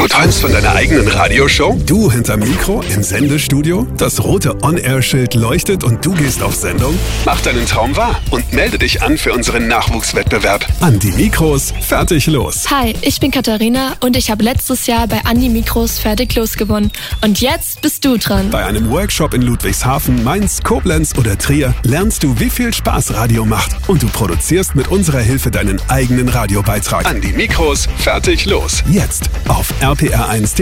Du träumst von deiner eigenen Radioshow? Du hinterm Mikro im Sendestudio? Das rote On-Air-Schild leuchtet und du gehst auf Sendung? Mach deinen Traum wahr und melde dich an für unseren Nachwuchswettbewerb. An die Mikros, fertig, los. Hi, ich bin Katharina und ich habe letztes Jahr bei An die Mikros fertig los gewonnen. Und jetzt bist du dran. Bei einem Workshop in Ludwigshafen, Mainz, Koblenz oder Trier lernst du, wie viel Spaß Radio macht. Und du produzierst mit unserer Hilfe deinen eigenen Radiobeitrag. An die Mikros, fertig, los. Jetzt auf rpr1.de.